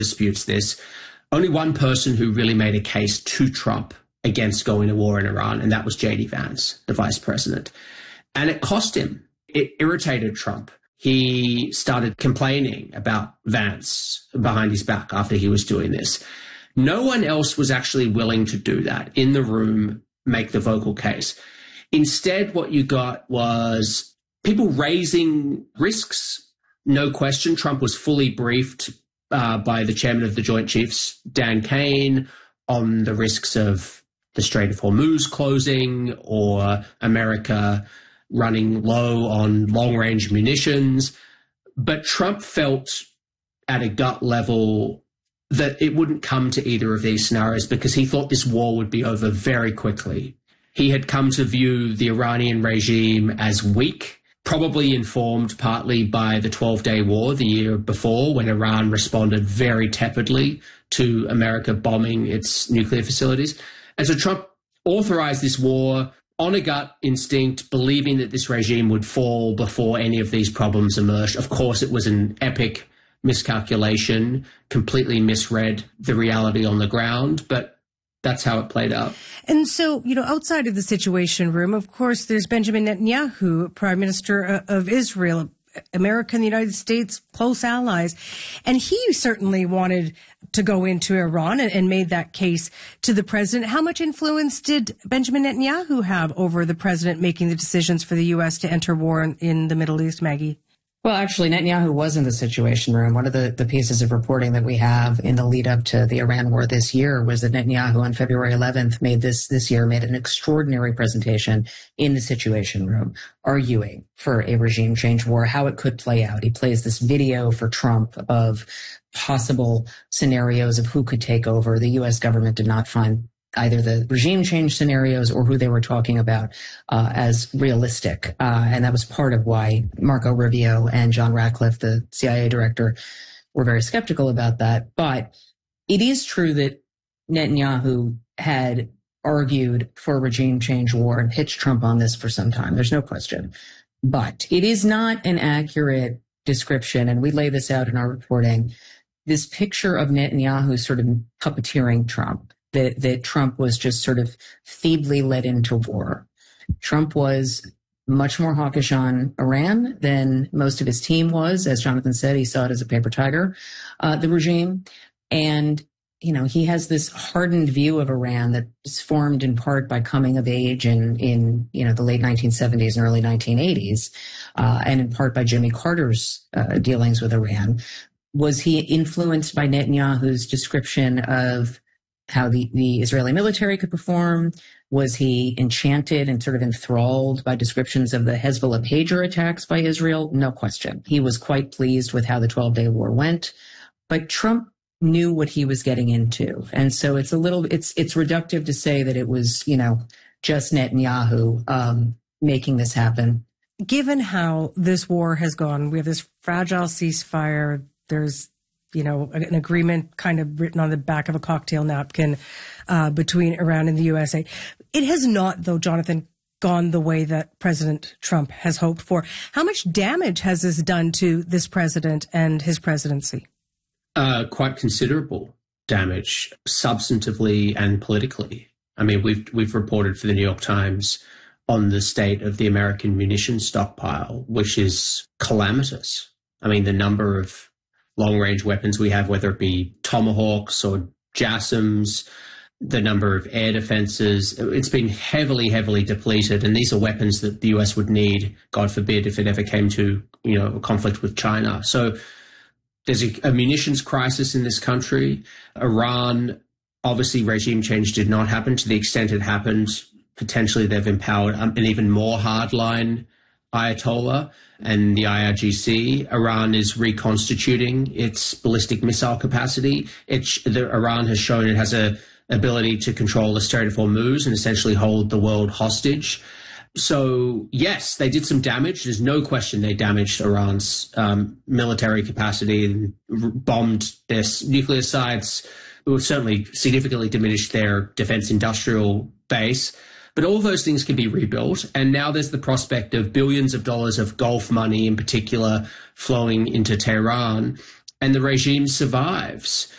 disputes this. Only one person who really made a case to Trump against going to war in Iran, and that was J.D. Vance, the vice president. And it cost him. It irritated Trump. He started complaining about Vance behind his back after he was doing this. No one else was actually willing to do that in the room, make the vocal case. Instead, what you got was people raising risks. No question, Trump was fully briefed by the chairman of the Joint Chiefs, Dan Kane, on the risks of the Strait of Hormuz closing or America running low on long-range munitions. But Trump felt at a gut level that it wouldn't come to either of these scenarios because he thought this war would be over very quickly. He had come to view the Iranian regime as weak, probably informed partly by the 12-day war the year before when Iran responded very tepidly to America bombing its nuclear facilities. And so Trump authorized this war on a gut instinct, believing that this regime would fall before any of these problems emerged. Of course, it was an epic miscalculation, completely misread the reality on the ground, but that's how it played out. And so, outside of the Situation Room, of course, there's Benjamin Netanyahu, Prime Minister of Israel, America and the United States, close allies. And he certainly wanted to go into Iran and made that case to the president. How much influence did Benjamin Netanyahu have over the president making the decisions for the U.S. to enter war in the Middle East, Maggie? Well, actually, Netanyahu was in the Situation Room. One of the pieces of reporting that we have in the lead up to the Iran war this year was that Netanyahu on February 11th made an extraordinary presentation in the Situation Room, arguing for a regime change war, how it could play out. He plays this video for Trump of possible scenarios of who could take over. The U.S. government did not find either the regime change scenarios or who they were talking about as realistic. And that was part of why Marco Rubio and John Ratcliffe, the CIA director, were very skeptical about that. But it is true that Netanyahu had argued for a regime change war and pitched Trump on this for some time. There's no question. But it is not an accurate description, and we lay this out in our reporting, this picture of Netanyahu sort of puppeteering Trump. That Trump was just sort of feebly led into war. Trump was much more hawkish on Iran than most of his team was. As Jonathan said, he saw it as a paper tiger, the regime. And, he has this hardened view of Iran that is formed in part by coming of age in the late 1970s and early 1980s, and in part by Jimmy Carter's dealings with Iran. Was he influenced by Netanyahu's description of how the Israeli military could perform? Was he enchanted and sort of enthralled by descriptions of the Hezbollah pager attacks by Israel? No question. He was quite pleased with how the 12-day war went, but Trump knew what he was getting into. And so it's reductive to say that it was, just Netanyahu making this happen. Given how this war has gone, we have this fragile ceasefire, there's an agreement kind of written on the back of a cocktail napkin between Iran and the USA. It has not, though, Jonathan, gone the way that President Trump has hoped for. How much damage has this done to this president and his presidency? Quite considerable damage, substantively and politically. I mean, we've reported for the New York Times on the state of the American munitions stockpile, which is calamitous. I mean, the number of long-range weapons we have, whether it be Tomahawks or JASSMs, the number of air defenses, it's been heavily, heavily depleted. And these are weapons that the US would need, God forbid, if it ever came to, a conflict with China. So there's a munitions crisis in this country. Iran, obviously, regime change did not happen. To the extent it happened, potentially they've empowered an even more hardline Ayatollah and the IRGC. Iran is reconstituting its ballistic missile capacity. Iran has shown it has a ability to control the Strait of Hormuz and essentially hold the world hostage. So, yes, they did some damage. There's no question they damaged Iran's military capacity and bombed their nuclear sites. It would certainly significantly diminish their defense industrial base. But all those things can be rebuilt. And now there's the prospect of billions of dollars of Gulf money in particular flowing into Tehran. And the regime survives.